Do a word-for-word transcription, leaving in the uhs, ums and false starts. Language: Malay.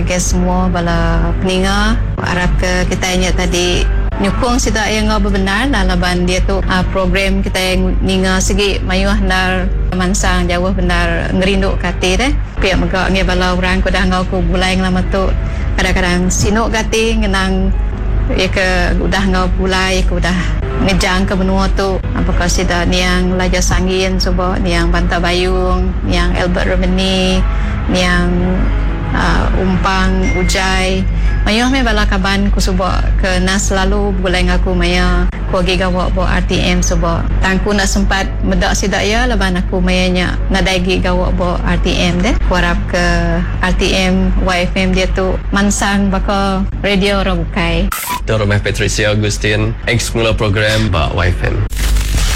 ke semua bala peninga. Harap ke kita ingat tadi nyukung sida yang ngau benar lah laban dia tu uh, program kita yang ninga segi mayuh nar mansang jauh benar ngerinduk kate deh. Pia megak nge bala orang ko dah ngau ko bulai lama tu kadang-kadang sinuk kate ngenang ya ke udah ngau bulai ko dah ngejang ke benua tu apakah sida niang Laja Sangin coba niang Banta Bayung niang Albert Romani niang uh, Umpang Ujai mayuh me bala kaban ku suba ke nas selalu bulai ngaku maya ko giga wa bo R T M suba tangku nak sempat medak sida ya laban aku mayanya nadai giga wa bo R T M deh ku harap ke R T M Y F M dia tu mansang baka radio orang bukai Dr. Patricia Agustin ex mula program Pak Y F M.